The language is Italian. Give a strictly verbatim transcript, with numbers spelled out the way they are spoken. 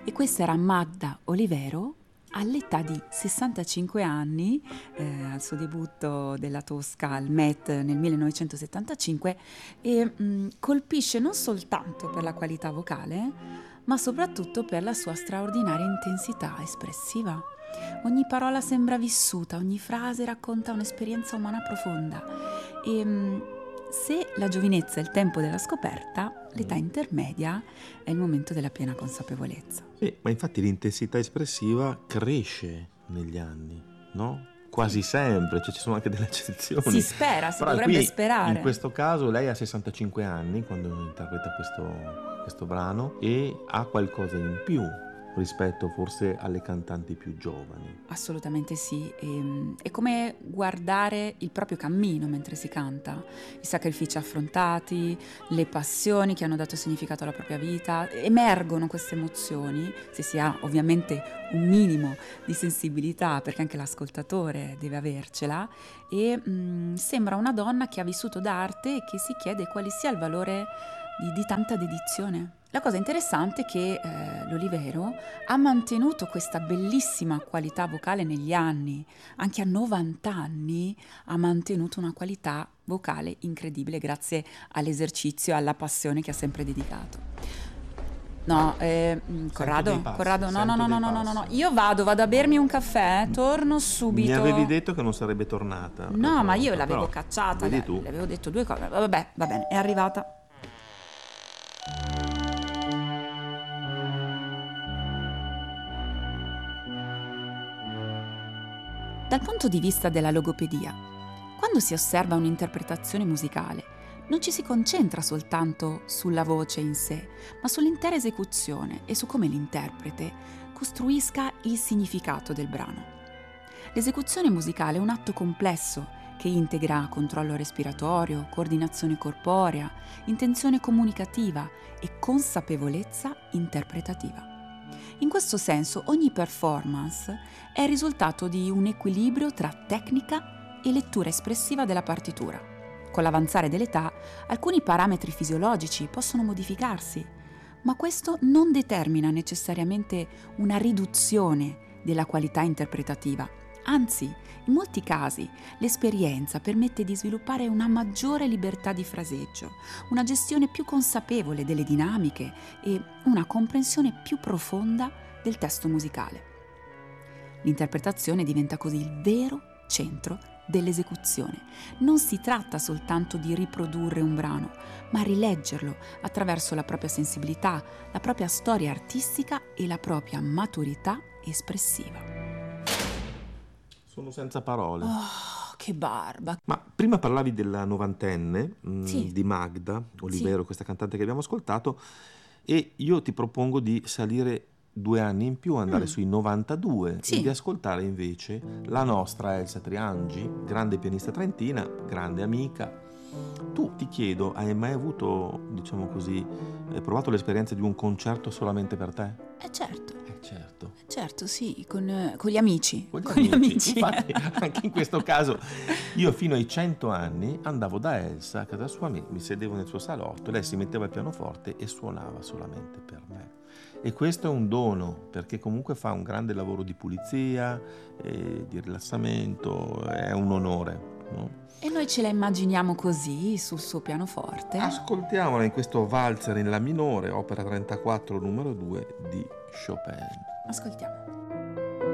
E questa era Magda Olivero all'età di sessantacinque anni, eh, al suo debutto della Tosca al Met nel millenovecentosettantacinque, e mh, colpisce non soltanto per la qualità vocale, ma soprattutto per la sua straordinaria intensità espressiva. Ogni parola sembra vissuta, ogni frase racconta un'esperienza umana profonda. E mh, se la giovinezza è il tempo della scoperta, l'età intermedia è il momento della piena consapevolezza. Sì, ma infatti l'intensità espressiva cresce negli anni, no? Quasi sempre, cioè ci sono anche delle eccezioni. Si spera, si Però dovrebbe qui, sperare. In questo caso lei ha sessantacinque anni quando interpreta questo, questo brano e ha qualcosa in più rispetto forse alle cantanti più giovani. Assolutamente sì, e, è come guardare il proprio cammino mentre si canta, i sacrifici affrontati, le passioni che hanno dato significato alla propria vita. Emergono queste emozioni se si ha ovviamente un minimo di sensibilità, perché anche l'ascoltatore deve avercela, e mh, sembra una donna che ha vissuto d'arte e che si chiede quale sia il valore di, di tanta dedizione. La cosa interessante è che eh, l'Olivero ha mantenuto questa bellissima qualità vocale negli anni, anche a novanta anni ha mantenuto una qualità vocale incredibile grazie all'esercizio e alla passione che ha sempre dedicato. No, eh, Corrado, passi, Corrado, no, no, no, no, no, no, no, no, passi. io vado, vado a bermi un caffè, torno subito. Mi avevi detto che non sarebbe tornata. No, ma io Però, l'avevo cacciata, vedi le, tu. le avevo detto due cose, vabbè, va bene, è arrivata. Dal punto di vista della logopedia, quando si osserva un'interpretazione musicale, non ci si concentra soltanto sulla voce in sé, ma sull'intera esecuzione e su come l'interprete costruisca il significato del brano. L'esecuzione musicale è un atto complesso che integra controllo respiratorio, coordinazione corporea, intenzione comunicativa e consapevolezza interpretativa. In questo senso, ogni performance è il risultato di un equilibrio tra tecnica e lettura espressiva della partitura. Con l'avanzare dell'età, alcuni parametri fisiologici possono modificarsi, ma questo non determina necessariamente una riduzione della qualità interpretativa. Anzi, in molti casi l'esperienza permette di sviluppare una maggiore libertà di fraseggio, una gestione più consapevole delle dinamiche e una comprensione più profonda del testo musicale. L'interpretazione diventa così il vero centro dell'esecuzione. Non si tratta soltanto di riprodurre un brano, ma rileggerlo attraverso la propria sensibilità, la propria storia artistica e la propria maturità espressiva. Sono senza parole. Oh, che barba! Ma prima parlavi della novantenne, mh, Sì. di Magda Olivero, Sì. questa cantante che abbiamo ascoltato, e io ti propongo di salire due anni in più, andare Mm. sui novantadue Sì. e di ascoltare invece la nostra Elsa Triangi, grande pianista trentina, grande amica. Tu, ti chiedo, hai mai avuto, diciamo così, hai provato l'esperienza di un concerto solamente per te? Eh certo, Eh certo. eh certo, sì, con, eh, con gli amici. Con gli Con gli amici. amici. Infatti anche in questo caso io fino ai cento anni andavo da Elsa a casa sua, mi, mi sedevo nel suo salotto, lei si metteva al pianoforte e suonava solamente per me. E questo è un dono, perché comunque fa un grande lavoro di pulizia, eh, di rilassamento, è un onore, no? E noi ce la immaginiamo così, sul suo pianoforte. Ascoltiamola in questo valzer in La minore, opera trentaquattro numero due di Chopin. Ascoltiamo.